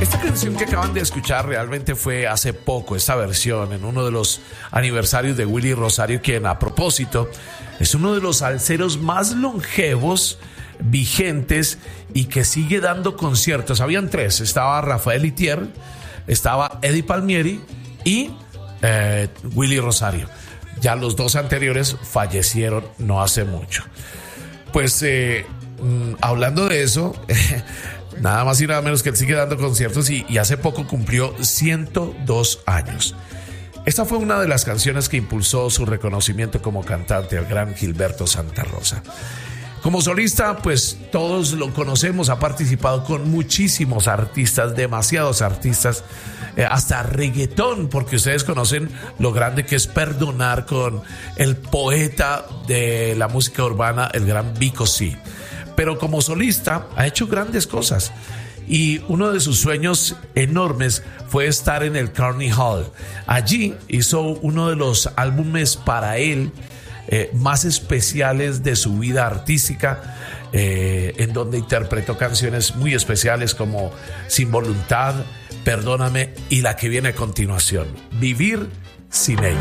Esta canción que acaban de escuchar realmente fue hace poco, esta versión, en uno de los aniversarios de Willy Rosario, quien a propósito es uno de los salseros más longevos, vigentes y que sigue dando conciertos. Habían tres, estaba Rafael Itier, estaba Eddie Palmieri y Willy Rosario. Ya los dos anteriores fallecieron no hace mucho. Pues hablando de eso, nada más y nada menos que él sigue dando conciertos y hace poco cumplió 102 años. Esta fue una de las canciones que impulsó su reconocimiento como cantante, el gran Gilberto Santa Rosa. Como solista, pues todos lo conocemos, ha participado con muchísimos artistas, demasiados artistas, hasta reggaetón, porque ustedes conocen lo grande que es Perdonar con el poeta de la música urbana, el gran Vico C. Pero como solista ha hecho grandes cosas y uno de sus sueños enormes fue estar en el Carnegie Hall. Allí hizo uno de los álbumes para él más especiales de su vida artística, en donde interpretó canciones muy especiales como Sin Voluntad, Perdóname y la que viene a continuación, Vivir sin ella.